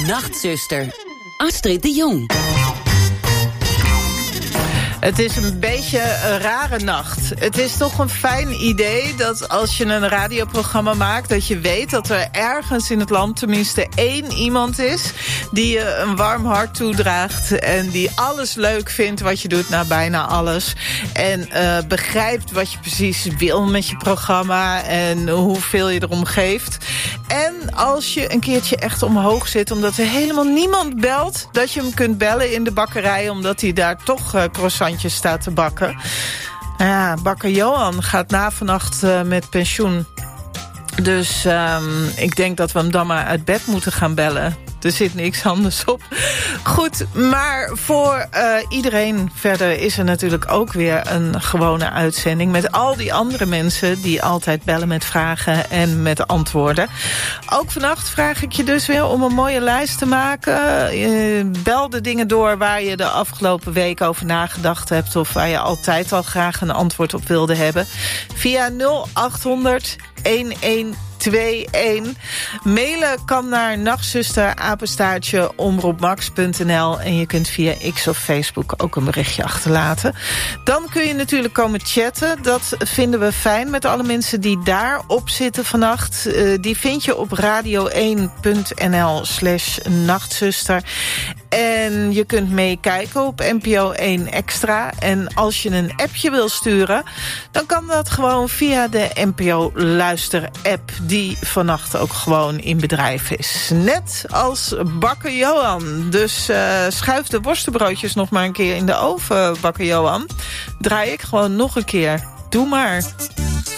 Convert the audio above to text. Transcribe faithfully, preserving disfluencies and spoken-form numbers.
Nachtzuster, Astrid de Jong. Het is een beetje een rare nacht. Het is toch een fijn idee dat als je een radioprogramma maakt, dat je weet dat er ergens in het land tenminste één iemand is die je een warm hart toedraagt en die alles leuk vindt wat je doet, nou bijna alles. En uh, begrijpt wat je precies wil met je programma en hoeveel je erom geeft. En als je een keertje echt omhoog zit omdat er helemaal niemand belt, dat je hem kunt bellen in de bakkerij omdat hij daar toch uh, croissantjes staat te bakken. Nou ja, bakker Johan gaat na vannacht uh, met pensioen. Dus um, ik denk dat we hem dan maar uit bed moeten gaan bellen. Er zit niks anders op. Goed, maar voor uh, iedereen verder is er natuurlijk ook weer een gewone uitzending met al die andere mensen die altijd bellen met vragen en met antwoorden. Ook vannacht vraag ik je dus weer om een mooie lijst te maken. Uh, bel de dingen door waar je de afgelopen week over nagedacht hebt of waar je altijd al graag een antwoord op wilde hebben. Via nul acht honderd een een twee een. Mailen kan naar nachtzuster apenstaartje omroepmax punt n l en je kunt via X of Facebook ook een berichtje achterlaten. Dan kun je natuurlijk komen chatten. Dat vinden we fijn met alle mensen die daarop zitten vannacht. Uh, die vind je op radio één punt n l slash nachtzuster. En je kunt meekijken op N P O één Extra. En als je een appje wil sturen, dan kan dat gewoon via de N P O Luister-app, die vannacht ook gewoon in bedrijf is. Net als bakker Johan. Dus uh, schuif de worstenbroodjes nog maar een keer in de oven, bakker Johan. Draai ik gewoon nog een keer. Doe maar.